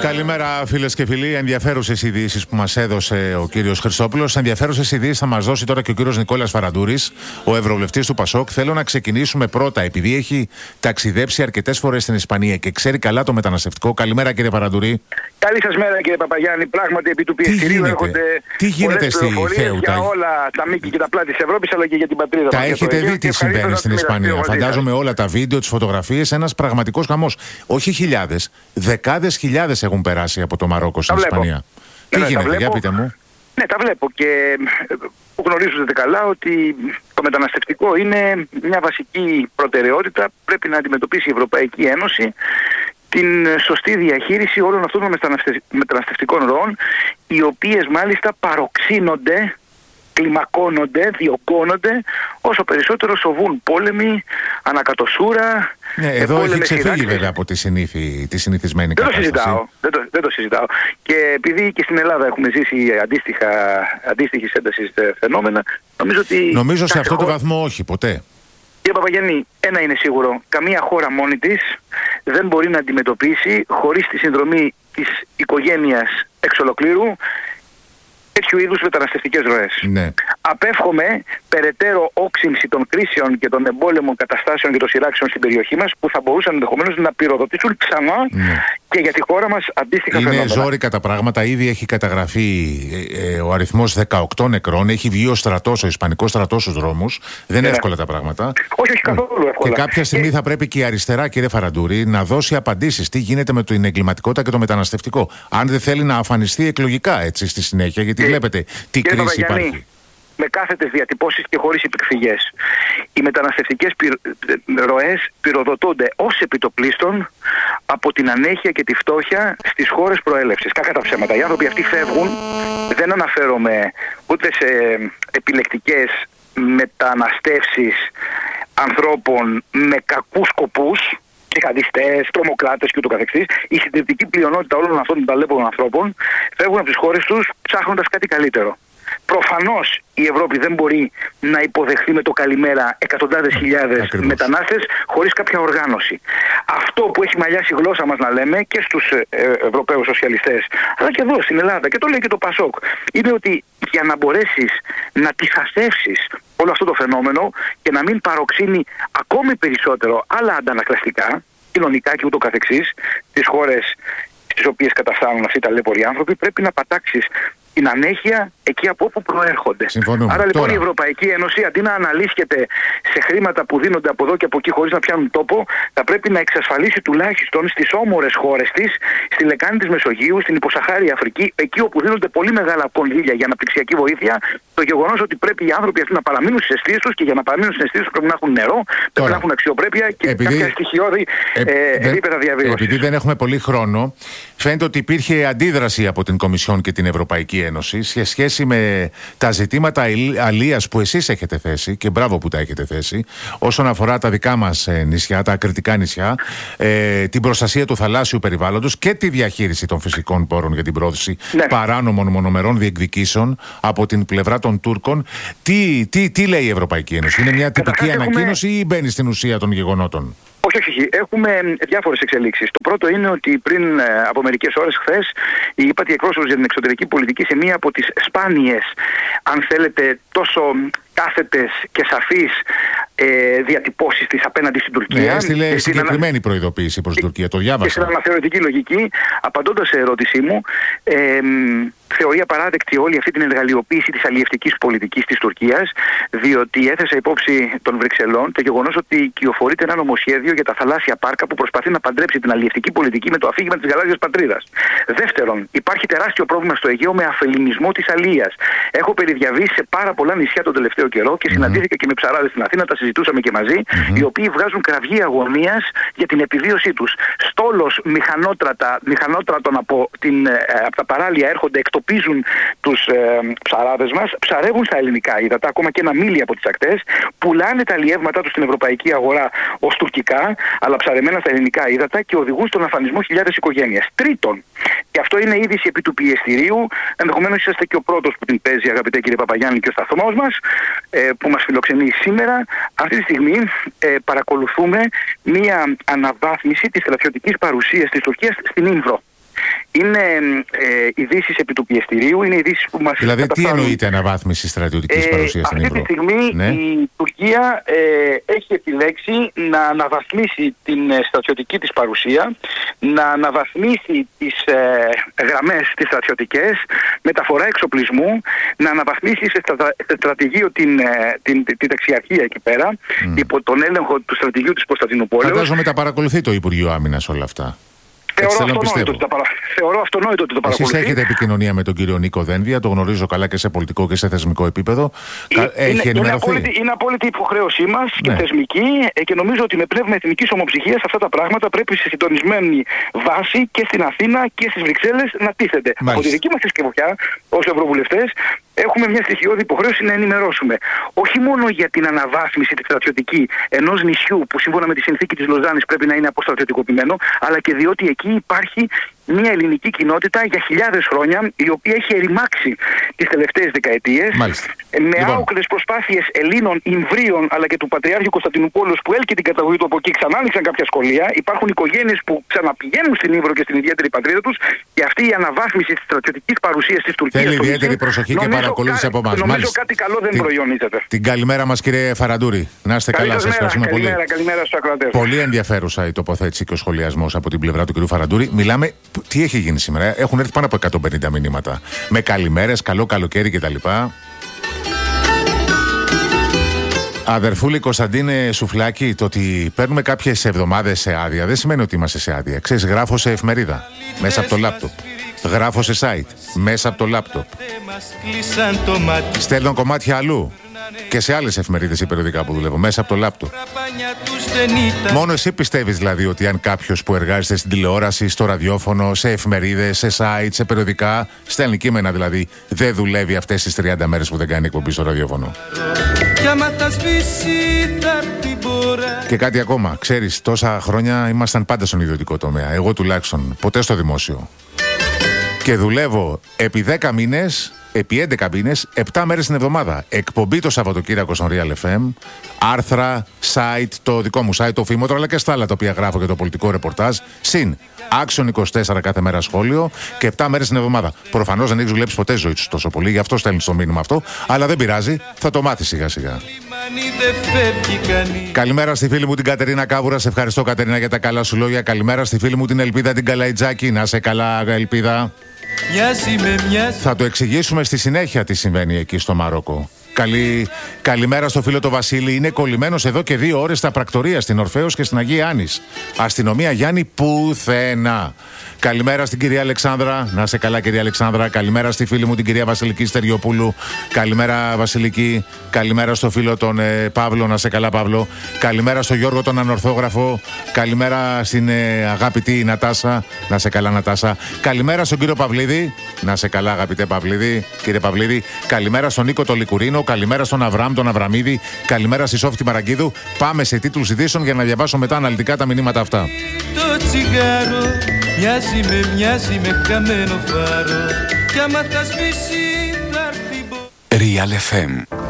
Καλημέρα, φίλες και φίλοι. Ενδιαφέρουσες ειδήσεις που μας έδωσε ο κύριος Χριστόπουλος. Ενδιαφέρουσες ειδήσεις θα μας δώσει τώρα και ο κύριος Νικόλας Φαραντούρης, ο ευρωβουλευτής του ΠΑΣΟΚ. Θέλω να ξεκινήσουμε πρώτα, επειδή έχει ταξιδέψει αρκετές φορές στην Ισπανία και ξέρει καλά το μεταναστευτικό. Καλημέρα, κύριε Φαραντούρη. Καλή σας μέρα, κύριε Παπαγιάννη. Πράγματι, επί του πιεστηρίου έρχονται πολλές πληροφορίες για όλα τα μήκη και τα πλάτη της Ευρώπης, αλλά και για την πατρίδα μας. Τα έχετε δει τι συμβαίνει στην Ισπανία. Φαντάζομαι όλα τα βίντεο, τις φωτογραφίες, ένας πραγματικός χαμός. Όχι χιλιάδες, δεκάδες χιλιάδες έχουν περάσει από το Μαρόκο στην Ισπανία. Τι γίνεται, για πείτε μου. Ναι, τα βλέπω και γνωρίζετε καλά ότι το μεταναστευτικό είναι μια βασική προτεραιότητα. Πρέπει να αντιμετωπίσει η Ευρωπαϊκή Ένωση την σωστή διαχείριση όλων αυτών των μεταναστευτικών ροών, οι οποίες μάλιστα παροξύνονται, κλιμακώνονται, διωγγώνονται όσο περισσότερο σοβούν πόλεμοι, ανακατοσούρα. Ναι, εδώ έχει ξεφύγει βέβαια από τη συνηθισμένη κατάσταση. Δεν το συζητάω. Και επειδή και στην Ελλάδα έχουμε ζήσει αντίστοιχης έντασης φαινόμενα, νομίζω σε αυτό το βαθμό όχι, ποτέ. Κύριε Παπαγιάννη, ένα είναι σίγουρο. Καμία χώρα μόνη της δεν μπορεί να αντιμετωπίσει χωρίς τη συνδρομή της οικογένειας εξ ολοκλήρου τέτοιου είδους μεταναστευτικές ροές. Ναι. Απέφχομαι περαιτέρω όξυνση των κρίσεων και των εμπόλεμων καταστάσεων και των σειράξεων στην περιοχή μας, που θα μπορούσαν ενδεχομένως να πυροδοτήσουν ξανά και για τη χώρα μας αντίστοιχα φαινόμενα. Είναι ζόρικα τα πράγματα. Ήδη έχει καταγραφεί ο αριθμός 18 νεκρών. Έχει βγει ο στρατός, ο Ισπανικός στρατός στους δρόμους. Δεν είναι εύκολα τα πράγματα. Όχι καθόλου εύκολα. Και κάποια στιγμή θα πρέπει και η αριστερά, κύριε Φαραντούρη, να δώσει απαντήσεις. Τι γίνεται με την εγκληματικότητα και το μεταναστευτικό. Αν δεν θέλει να αφανιστεί εκλογικά έτσι στη συνέχεια, γιατί βλέπετε τι κρίση υπάρχει. Με κάθετες διατυπώσεις και χωρίς υπεκφυγές. Οι μεταναστευτικές ροές πυροδοτούνται ως επιτοπλίστων από την ανέχεια και τη φτώχεια στις χώρες προέλευσης. Κακά τα ψέματα. Οι άνθρωποι αυτοί φεύγουν, δεν αναφέρομαι ούτε σε επιλεκτικές μεταναστεύσεις ανθρώπων με κακούς σκοπούς, τζιχαντιστές, τρομοκράτες και ούτω καθεξής. Η συντριπτική πλειονότητα όλων αυτών των ταλέπων ανθρώπων φεύγουν από τις χώρες τους ψάχνοντας κάτι καλύτερο. Προφανώς η Ευρώπη δεν μπορεί να υποδεχθεί με το καλημέρα εκατοντάδες χιλιάδες μετανάστες χωρίς κάποια οργάνωση. Αυτό που έχει μαλλιάσει η γλώσσα μας να λέμε και στους Ευρωπαίους σοσιαλιστές, αλλά και εδώ στην Ελλάδα, και το λέει και το ΠΑΣΟΚ, είναι ότι για να μπορέσεις να τυθασεύσεις όλο αυτό το φαινόμενο και να μην παροξύνει ακόμη περισσότερο άλλα αντανακλαστικά, κοινωνικά και ούτω καθεξής, τις χώρες στις οποίες καταφθάνουν αυτοί οι ταλέποροι άνθρωποι, πρέπει να πατάξεις την ανέχεια εκεί από όπου προέρχονται. Συμφωνούμε. Άρα λοιπόν τώρα, η Ευρωπαϊκή Ένωση, αντί να αναλύσκεται σε χρήματα που δίνονται από εδώ και από εκεί χωρίς να πιάνουν τόπο, θα πρέπει να εξασφαλίσει τουλάχιστον στις όμορες χώρες της, στη λεκάνη της Μεσογείου, στην υποσαχάρια Αφρική, εκεί όπου δίνονται πολύ μεγάλα κονδύλια για αναπτυξιακή βοήθεια, το γεγονός ότι πρέπει οι άνθρωποι αυτοί να παραμείνουν στις αιστείες τους, και για να παραμείνουν στις αιστείες τους πρέπει να έχουν νερό, πρέπει να έχουν αξιοπρέπεια και κάποια στοιχειώδη επίπεδα διαβίωσης. Επειδή δεν έχουμε πολύ χρόνο, φαίνεται ότι υπήρχε αντίδραση από την Κομισιόν και την Ευρωπαϊκή Ένωση σε σχέση με τα ζητήματα αλίας που εσείς έχετε θέσει, και μπράβο που τα έχετε θέσει, όσον αφορά τα δικά μας νησιά, τα ακριτικά νησιά, την προστασία του θαλάσσιου περιβάλλοντος και τη διαχείριση των φυσικών πόρων για την πρόθεση παράνομων μονομερών διεκδικήσεων από την πλευρά των Τούρκων. Τι λέει η Ευρωπαϊκή Ένωση? Είναι μια τυπική ανακοίνωση ή μπαίνει στην ουσία των γεγονότων? Όχι. Έχουμε διάφορες εξελίξεις. Το πρώτο είναι ότι πριν από μερικές ώρες, χθες, η ΥΠΑΤΗ εκπρόσωπος για την εξωτερική πολιτική, σε μία από τις σπάνιες, αν θέλετε, τόσο κάθετες και σαφείς διατυπώσεις της απέναντι στην Τουρκία. Ναι, έστειλε συγκεκριμένη προειδοποίηση προς την Τουρκία. Το διάβασα. Και στην αναθεωρητική λογική, απαντώντας σε ερώτησή μου, θεωρεί απαράδεκτη όλη αυτή την εργαλειοποίηση της αλλιευτικής πολιτικής της Τουρκίας, διότι έθεσε υπόψη των Βρυξελών το γεγονός ότι κυοφορείται ένα νομοσχέδιο για τα θαλάσσια πάρκα που προσπαθεί να παντρέψει την αλλιευτική πολιτική με το αφήγημα της γαλάζιας πατρίδας. Δεύτερον, υπάρχει τεράστιο πρόβλημα στο Αιγαίο με αφελινισμό της αλίας. Έχω περιδιαβήσει σε πάρα πολλά νησιά τον τελευταίο καιρό και συναντήθηκα και με ψαράδες στην Αθήνα, τα συζητούσαμε και μαζί, οι οποίοι βγάζουν κραυγή αγωνίας για την επιβίωσή τους. Στόλος μηχανότρατων από τα παράλια έρχονται, εκτοπίζουν τους ψαράδες μας, ψαρεύουν στα ελληνικά ύδατα, ακόμα και ένα μίλι από τις ακτές, πουλάνε τα αλλιεύματά τους στην ευρωπαϊκή αγορά ως τουρκικά, αλλά ψαρεμένα στα ελληνικά ύδατα, και οδηγούν στον αφανισμό χιλιάδες οικογένειες. Τρίτον, και αυτό είναι είδηση επί του πιεστηρίου, ενδεχομένως είσαστε και ο πρώτος που την παίζει, αγαπητέ κύριε Παπαγιάννη, και ο σταθμός μας, που μας φιλοξενεί σήμερα. Αυτή τη στιγμή παρακολουθούμε μία αναβάθμιση της στρατιωτικής παρουσίας της Τουρκίας στην Ήμβρο. Είναι ειδήσεις επί του πιεστηρίου, είναι ειδήσεις που μας Δηλαδή, καταφθάνουν. τι εννοείται αναβάθμιση στρατιωτικής παρουσίας στην Ύπρο? Αυτή τη στιγμή η Τουρκία έχει επιλέξει να αναβαθμίσει την στρατιωτική της παρουσία, να αναβαθμίσει τις γραμμές τις στρατιωτικές, μεταφορά εξοπλισμού, να αναβαθμίσει σε στρατηγείο την ταξιαρχία εκεί πέρα, υπό τον έλεγχο του στρατηγείου της Κωνσταντινούπολης. Φαντάζομαι τα παρακολουθεί το Υπουργείο Άμυνας όλα αυτά. Θεωρώ αυτονόητο ότι το παρακολουθεί. Εσείς έχετε επικοινωνία με τον κύριο Νίκο Δένδια, το γνωρίζω καλά και σε πολιτικό και σε θεσμικό επίπεδο. Έχει ενημερωθεί? Είναι απόλυτη υποχρέωσή μας και θεσμική, και νομίζω ότι με πνεύμα εθνικής ομοψυχίας αυτά τα πράγματα πρέπει σε συντονισμένη βάση και στην Αθήνα και στις Βρυξέλλες να τίθενται. Από τη δική μας τη σκοπιά, ως ευρωβουλευτές, έχουμε μια στοιχειώδη υποχρέωση να ενημερώσουμε. Όχι μόνο για την αναβάθμιση τη στρατιωτική ενός νησιού που σύμφωνα με τη συνθήκη της Λοζάνης πρέπει να είναι αποστρατιωτικοποιημένο, αλλά και διότι εκεί υπάρχει μια ελληνική κοινότητα για χιλιάδες χρόνια, η οποία έχει ερημάξει τις τελευταίες δεκαετίες με άουκλες προσπάθειες Ελλήνων, Ιμβρίων αλλά και του Πατριάρχου Κωνσταντινούπολους που έλκει την καταγωγή του από εκεί, ξανά άνοιξαν κάποια σχολεία. Υπάρχουν οικογένειες που ξαναπηγαίνουν στην Ύβρο και στην ιδιαίτερη πατρίδα τους, και αυτή η αναβάθμιση της στρατιωτικής παρουσίας της Τουρκίας. Θέλει ιδιαίτερη προσοχή και παρακολούθηση από εμάς. Νομίζω κάτι καλό δεν προϊονίζεται. Την καλημέρα μας, κύριε Φαραντούρη. Να είστε καλά, σας ευχαριστούμε πολύ. Καλημέρα στους ακροατές. Πολύ ενδιαφέρουσα η τοποθέτηση και ο σχολιασμός από την πλευρά του κ. Φαραντούρη. Μιλάμε. Τι έχει γίνει σήμερα? Έχουν έρθει πάνω από 150 μηνύματα. Με καλημέρες, καλό καλοκαίρι κτλ. Αδερφούλη Κωνσταντίνε Σουφλάκη, το ότι παίρνουμε κάποιες εβδομάδες σε άδεια δεν σημαίνει ότι είμαστε σε άδεια. Ξέρεις, γράφω σε εφημερίδα μέσα από το λάπτοπ. Γράφω σε site μέσα από το λάπτοπ. Στέλνω κομμάτια αλλού και σε άλλες εφημερίδες ή περιοδικά που δουλεύω μέσα από το λάπτοπ. Μόνο εσύ πιστεύεις δηλαδή ότι αν κάποιος που εργάζεται στην τηλεόραση, στο ραδιόφωνο, σε εφημερίδες, σε site, σε περιοδικά, στέλνει κείμενα δηλαδή, δεν δουλεύει αυτές τις 30 μέρες που δεν κάνει εκπομπή στο ραδιόφωνο? Και κάτι ακόμα, ξέρεις, τόσα χρόνια ήμασταν πάντα στον ιδιωτικό τομέα. Εγώ τουλάχιστον, ποτέ στο δημόσιο. Και δουλεύω επί 10 μήνες, επί 11 μήνες, 7 μέρες την εβδομάδα. Εκπομπή το Σαββατοκύριακο στον Real FM, άρθρα, site, το δικό μου site, το Φήμοτρο, αλλά και στα άλλα τα οποία γράφω για το πολιτικό ρεπορτάζ. Συν Action 24 κάθε μέρα σχόλιο και 7 μέρες την εβδομάδα. Προφανώς δεν έχεις δουλέψει ποτέ ζωή σου τόσο πολύ, γι' αυτό στέλνεις το μήνυμα αυτό, αλλά δεν πειράζει, θα το μάθεις σιγά σιγά. Καλημέρα στη φίλη μου την Κατερίνα Κάβουρα. Σε ευχαριστώ, Κατερίνα, για τα καλά σου λόγια. Καλημέρα στη φίλη μου την Ελπίδα την Καλαϊτζάκη. Να σε καλά, Ελπίδα. Θα το εξηγήσουμε στη συνέχεια τι συμβαίνει εκεί στο Μαρόκο. Καλημέρα στο φίλο το Βασίλη. Είναι κολλημένος εδώ και 2 ώρες στα πρακτορία στην Ορφέως και στην Αγία Άννης. Αστυνομία Γιάννη πουθενά. Καλημέρα στην κυρία Αλεξάνδρα. Να σε καλά, κυρία Αλεξάνδρα. Καλημέρα στη φίλη μου την κυρία Βασιλική Στεριοπούλου. Καλημέρα, Βασιλική. Καλημέρα στο φίλο τον Παύλο. Να σε καλά, Παύλο. Καλημέρα στο Γιώργο τον Ανορθόγραφο. Καλημέρα στην αγαπητή Νατάσα. Να σε καλά, Νατάσα. Καλημέρα στον κύριο Παυλίδη. Να σε καλά, αγαπητέ Παυλίδη. Κύριε Παυλίδη. Καλημέρα στον Νίκο τον Λικουρίνο. Καλημέρα στον Αβραάμ τον Αβραμίδη. Καλημέρα στη Σόφτη Μαραγκίδου. Πάμε σε τίτλους ειδήσεων για να διαβάσω μετά αναλυτικά τα μηνύματα αυτά. Το τσιγάρο μοιάζει με καμένο φάρο. Κι άμα θα σβήσει θα έρθει. Real FM